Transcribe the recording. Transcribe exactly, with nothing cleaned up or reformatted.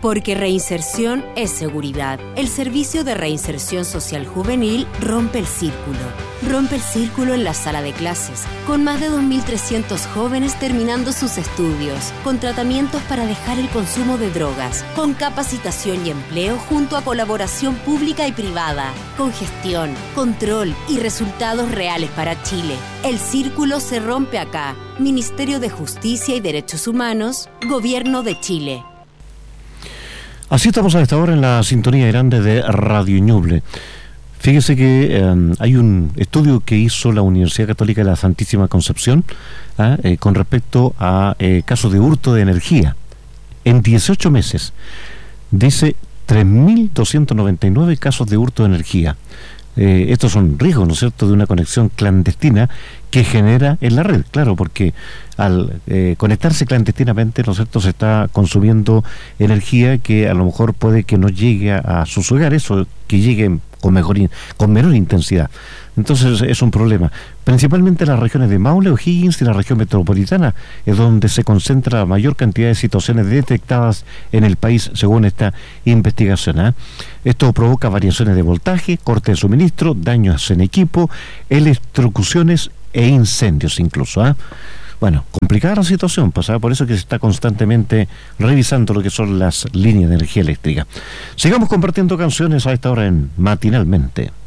Porque reinserción es seguridad. El Servicio de Reinserción Social Juvenil rompe el círculo. Rompe el círculo en la sala de clases, con más de dos mil trescientos jóvenes terminando sus estudios, con tratamientos para dejar el consumo de drogas, con capacitación y empleo junto a colaboración pública y privada, con gestión, control y resultados reales para Chile. El círculo se rompe acá. Ministerio de Justicia y Derechos Humanos, Gobierno de Chile. Así estamos a esta hora en la sintonía grande de Radio Ñuble. Fíjese que eh, hay un estudio que hizo la Universidad Católica de la Santísima Concepción ¿eh? Eh, con respecto a eh, casos de hurto de energía. En dieciocho meses, dice tres mil doscientos noventa y nueve casos de hurto de energía. Eh, estos son riesgos, ¿no es cierto?, de una conexión clandestina que genera en la red, claro, porque al eh, conectarse clandestinamente, ¿no es cierto?, se está consumiendo energía que a lo mejor puede que no llegue a, a sus hogares o que llegue con mejor con menor intensidad. Entonces es un problema. Principalmente las regiones de Maule, O'Higgins y la región metropolitana es donde se concentra la mayor cantidad de situaciones detectadas en el país según esta investigación. ¿eh? Esto provoca variaciones de voltaje, corte de suministro, daños en equipo, electrocuciones e incendios incluso. ¿eh? Bueno, complicada la situación, pues, ¿eh? Por eso que se está constantemente revisando lo que son las líneas de energía eléctrica. Sigamos compartiendo canciones a esta hora en Matinalmente.